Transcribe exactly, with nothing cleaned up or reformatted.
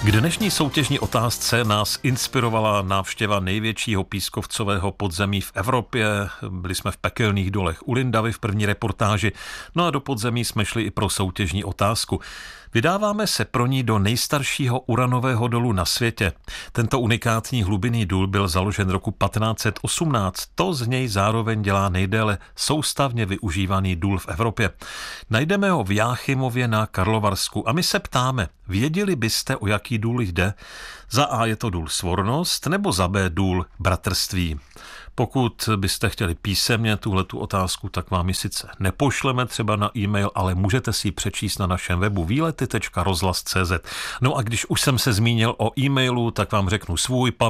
K dnešní soutěžní otázce nás inspirovala návštěva největšího pískovcového podzemí v Evropě. Byli jsme v pekelných dolech u Lindavy v první reportáži, no a do podzemí jsme šli i pro soutěžní otázku. Vydáváme se pro ní do nejstaršího uranového dolu na světě. Tento unikátní hlubinný důl byl založen roku patnáct set osmnáct. To z něj zároveň dělá nejdéle soustavně využívaný důl v Evropě. Najdeme ho v Jáchymově na Karlovarsku a my se ptáme, věděli byste, o jaký důl jde? Za A je to důl Svornost nebo za B důl Bratrství? Pokud byste chtěli písemně tuhletu otázku, tak vám ji sice nepošleme třeba na e-mail, ale můžete si ji přečíst na našem webu výlety tečka rozhlas tečka cé zet. No a když už jsem se zmínil o e-mailu, tak vám řeknu svůj.